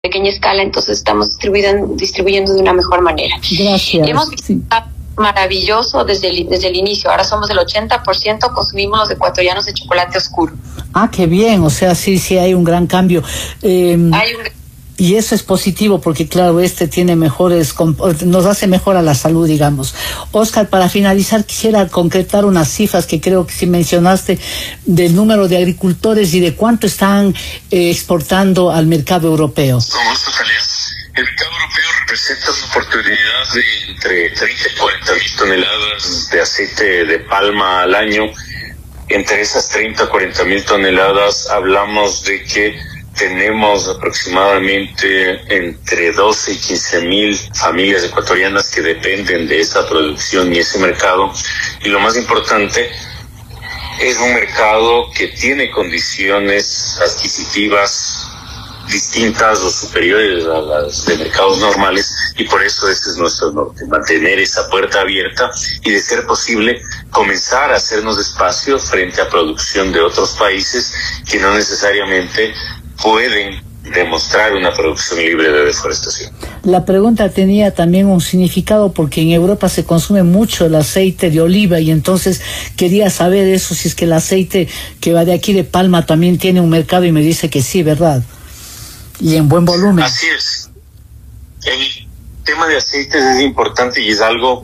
pequeña escala, entonces estamos distribuyendo de una mejor manera. Gracias. Hemos visto maravilloso desde el inicio. Ahora somos el 80% consumimos los ecuatorianos de chocolate oscuro. Ah, qué bien, o sea, sí hay un gran cambio. Y eso es positivo porque, claro, tiene nos hace mejor a la salud, digamos. Oscar, para finalizar, quisiera concretar unas cifras que creo que sí mencionaste del número de agricultores y de cuánto están exportando al mercado europeo. Con gusto, Talía. El mercado europeo representa una oportunidad de entre 30 y 40 mil toneladas de aceite de palma al año. Entre esas 30 a 40 mil toneladas hablamos de que tenemos aproximadamente entre 12 y 15 mil familias ecuatorianas que dependen de esa producción y ese mercado. Y lo más importante, es un mercado que tiene condiciones adquisitivas distintas o superiores a las de mercados normales, y por eso ese es nuestro norte, mantener esa puerta abierta y, de ser posible, comenzar a hacernos espacio frente a producción de otros países que no necesariamente pueden demostrar una producción libre de deforestación. La pregunta tenía también un significado porque en Europa se consume mucho el aceite de oliva, y entonces quería saber eso, si es que el aceite que va de aquí de palma también tiene un mercado, y me dice que sí, ¿verdad? Y en buen volumen. Así es. El tema de aceites es importante y es algo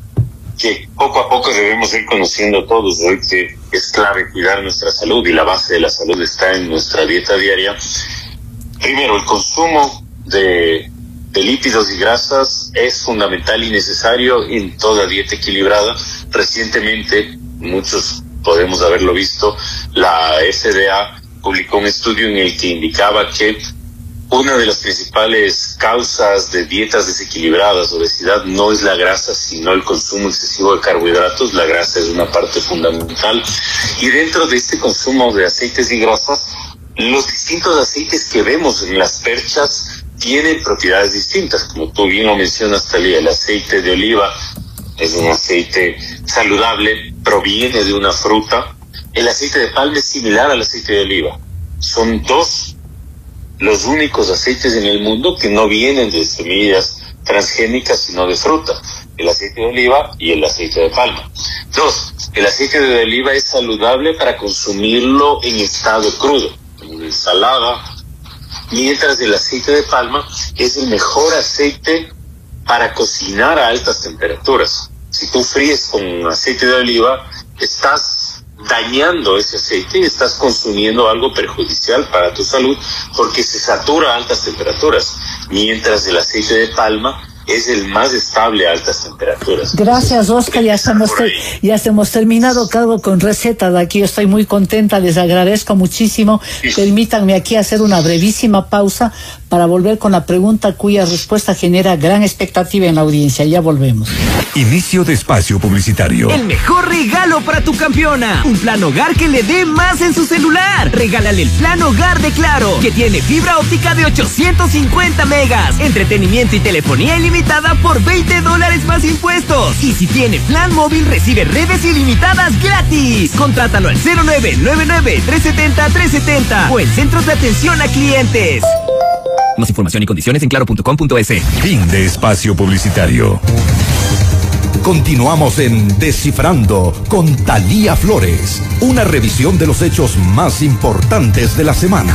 que poco a poco debemos ir conociendo todos. Hoy que es clave cuidar nuestra salud, y la base de la salud está en nuestra dieta diaria. Primero, el consumo de lípidos y grasas es fundamental y necesario en toda dieta equilibrada. Recientemente, muchos podemos haberlo visto, la FDA publicó un estudio en el que indicaba que una de las principales causas de dietas desequilibradas, obesidad, no es la grasa, sino el consumo excesivo de carbohidratos. La grasa es una parte fundamental. Y dentro de este consumo de aceites y grasas, los distintos aceites que vemos en las perchas tienen propiedades distintas. Como tú bien lo mencionas, Talía, el aceite de oliva es un aceite saludable, proviene de una fruta. El aceite de palma es similar al aceite de oliva. Son los únicos aceites en el mundo que no vienen de semillas transgénicas, sino de fruta: el aceite de oliva y el aceite de palma. Dos, el aceite de oliva es saludable para consumirlo en estado crudo, en ensalada, mientras el aceite de palma es el mejor aceite para cocinar a altas temperaturas. Si tú fríes con aceite de oliva, estás dañando ese aceite y estás consumiendo algo perjudicial para tu salud, porque se satura a altas temperaturas, mientras el aceite de palma es el más estable a altas temperaturas. Gracias, Oscar. Ya hemos terminado, claro, con recetas de aquí. Yo estoy muy contenta, les agradezco muchísimo. Sí. Permítanme aquí hacer una brevísima pausa para volver con la pregunta cuya respuesta genera gran expectativa en la audiencia. Ya volvemos. Inicio de espacio publicitario. El mejor regalo para tu campeona: un plan hogar que le dé más en su celular. Regálale el plan hogar de Claro, que tiene fibra óptica de 850 megas, entretenimiento y telefonía ilimitada por $20 más impuestos. Y si tiene plan móvil, recibe redes ilimitadas gratis. Contrátalo al 0999-370-370 o en centros de atención a clientes. Más información y condiciones en claro.com.es. Fin de espacio publicitario. Continuamos en Descifrando con Talía Flores, una revisión de los hechos más importantes de la semana.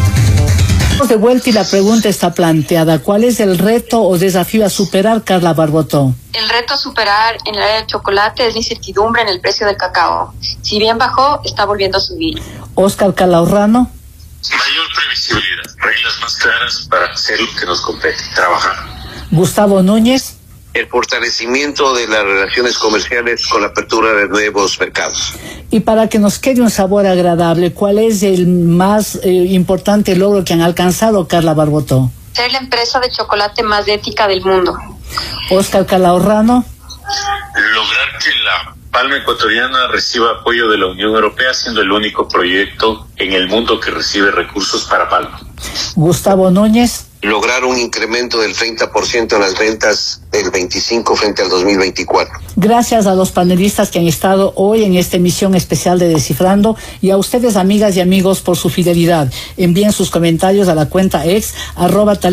De vuelta, y la pregunta está planteada: ¿cuál es el reto o desafío a superar, Carla Barbotó? El reto a superar en el área del chocolate es la incertidumbre en el precio del cacao. Si bien bajó, está volviendo a subir. Oscar Calahorrano. Mayor previsibilidad, reglas más claras para hacer lo que nos compete, trabajar. Gustavo Núñez. El fortalecimiento de las relaciones comerciales con la apertura de nuevos mercados. Y para que nos quede un sabor agradable, ¿cuál es el más importante logro que han alcanzado, Carla Barbotó? Ser la empresa de chocolate más ética del mundo. Oscar Calahorrano. Lograr que la palma ecuatoriana reciba apoyo de la Unión Europea, siendo el único proyecto en el mundo que recibe recursos para palma. Gustavo Núñez. lograr un incremento del 30% en las ventas del 25 frente al 2024. Gracias a los panelistas que han estado hoy en esta emisión especial de Descifrando y a ustedes, amigas y amigos, por su fidelidad. Envíen sus comentarios a la cuenta @.